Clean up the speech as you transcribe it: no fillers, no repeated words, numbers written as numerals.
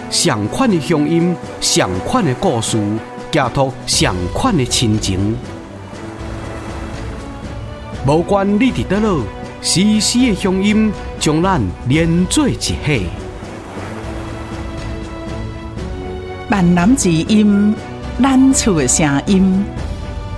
上款的乡音，上款的故事，寄托上款的亲情。无管你伫倒落，时时的乡音将咱连做一体。 万南之音，咱厝的声音。